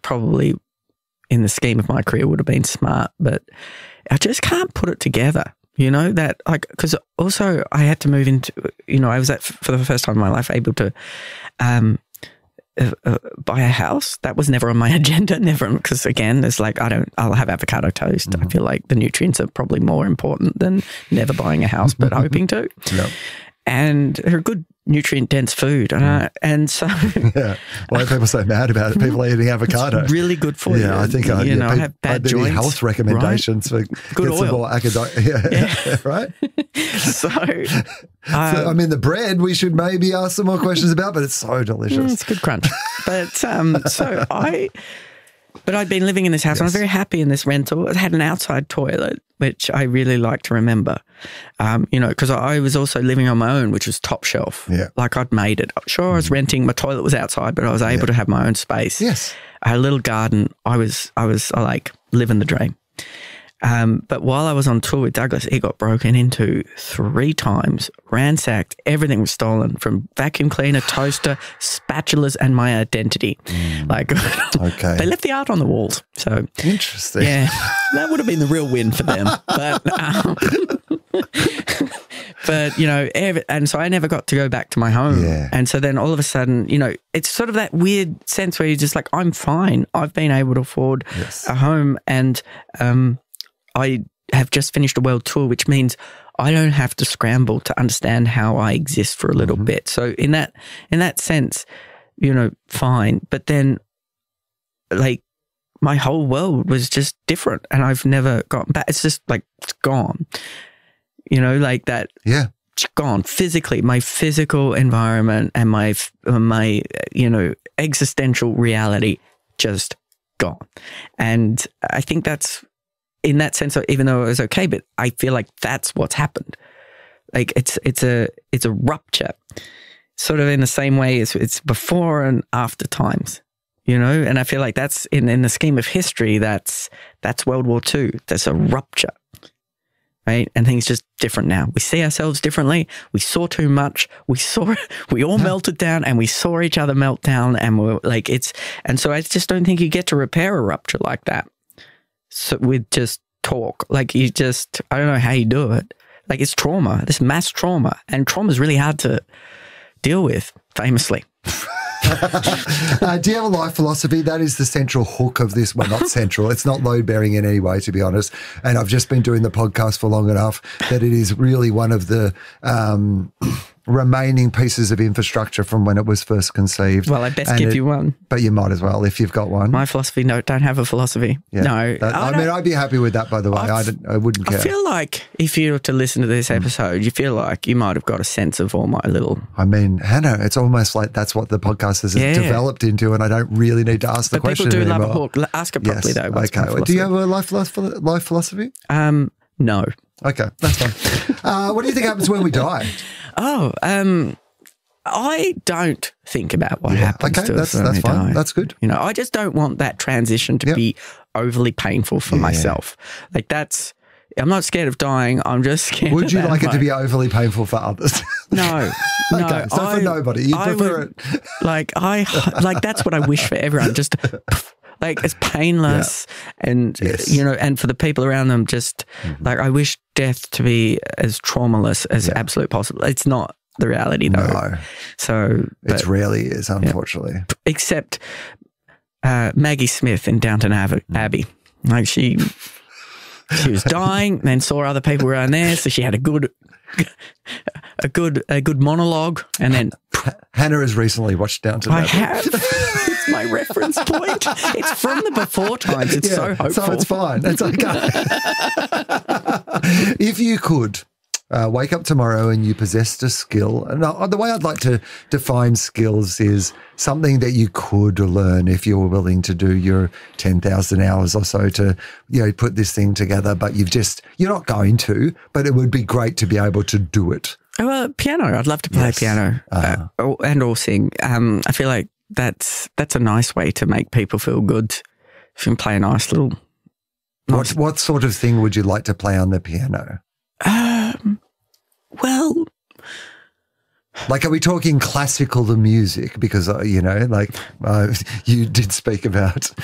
probably in the scheme of my career would have been smart, but I just can't put it together. You know, that like, because also I had to move into, you know, I was for the first time in my life able to buy a house. That was never on my agenda, never, because again, there's like, I'll have avocado toast. I feel like the nutrients are probably more important than never buying a house, but hoping to. Yep. And they're good nutrient-dense food. And so... Yeah. Why are people so mad about it? People eating avocado. It's really good for you. Yeah, I think I have bad joints. Health recommendations for good oil. Some more yeah. Right? So I mean, the bread we should maybe ask some more questions about, but it's so delicious. It's good crunch. But But I'd been living in this house and I was very happy in this rental. It had an outside toilet, which I really like to remember, you know, because I was also living on my own, which was top shelf. Yeah. Like I'd made it. Sure, I was renting. My toilet was outside, but I was able to have my own space. Yes. I had a little garden. I was like living the dream. But while I was on tour with Douglas, it got broken into 3 times, ransacked. Everything was stolen, from vacuum cleaner, toaster, spatulas, and my identity. Like, okay, they left the art on the walls. So interesting. Yeah, that would have been the real win for them. But you know, and so I never got to go back to my home. Yeah. And so then all of a sudden, you know, it's sort of that weird sense where you're just like, I'm fine. I've been able to afford a home, and I have just finished a world tour, which means I don't have to scramble to understand how I exist for a little bit. So in that sense, you know, fine. But then, like, my whole world was just different, and I've never gotten back. It's just like it's gone. You know, like that. Yeah. It's gone physically. My physical environment and my you know, existential reality just gone. And I think that's, in that sense, even though it was okay, but I feel like that's what's happened. Like it's a rupture, sort of in the same way as it's before and after times, you know. And I feel like that's in the scheme of history, that's World War II. There's a rupture, right? And things just different now. We see ourselves differently. We saw too much. We all melted down, and we saw each other melt down, and we're like and so I just don't think you get to repair a rupture like that. So with just talk, like I don't know how you do it. Like it's trauma, this mass trauma, and trauma is really hard to deal with, famously. Do you have a life philosophy? That is the central hook of this. Well, not central. It's not load-bearing in any way, to be honest. And I've just been doing the podcast for long enough that it is really one of the remaining pieces of infrastructure from when it was first conceived. Well, I best give you one. But you might as well if you've got one. My philosophy, no, don't have a philosophy. Yeah, no. I'd be happy with that, by the way. I wouldn't care. I feel like if you were to listen to this episode, you feel like you might have got a sense of all my little... I mean, Hannah, it's almost like that's what the podcast has developed into, and I don't really need to ask the question anymore. But people do love a hook. Ask it properly, though. Okay. Do you have a life philosophy? No. Okay, that's fine. What do you think happens when we die? Oh, I don't think about what happens to us when we fine. die. That's good. You know, I just don't want that transition to be overly painful for myself. Like I'm not scared of dying. I'm just scared. Would you like it to be overly painful for others? No. Okay, so for nobody, you prefer it. Like that's what I wish for everyone. Just like it's painless, and you know, and for the people around them, just like I wish death to be as traumaless as absolutely possible. It's not the reality, though. No. So it rarely is, unfortunately. Except Maggie Smith in Downton Abbey. Like she was dying, then saw other people around there, so she had a good monologue, and then Hannah has recently watched Downton Abbey. I have. It's my reference point. It's from the before times. It's so hopeful. So it's fine. It's okay. If you could wake up tomorrow and you possessed a skill, and the way I'd like to define skills is something that you could learn if you were willing to do your 10,000 hours or so to, you know, put this thing together, but you're not going to, but it would be great to be able to do it. Well, piano. I'd love to play piano and or sing. I feel like that's a nice way to make people feel good. If you can play a nice little... What sort of thing would you like to play on the piano? Well... Like, are we talking classical music? Because, you know, like you did speak about